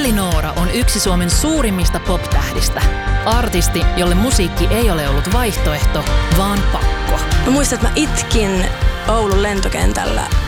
Noora on yksi Suomen suurimmista pop-tähdistä. Artisti, jolle musiikki ei ole ollut vaihtoehto, vaan pakko. Mä muistan, että mä itkin Oulun lentokentällä